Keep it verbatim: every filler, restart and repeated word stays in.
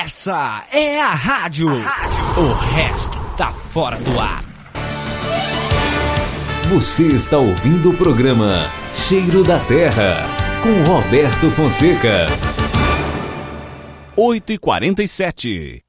Essa é a rádio. a rádio. O resto tá fora do ar. Você está ouvindo o programa Cheiro da Terra, com Roberto Fonseca. oito e quarenta e sete.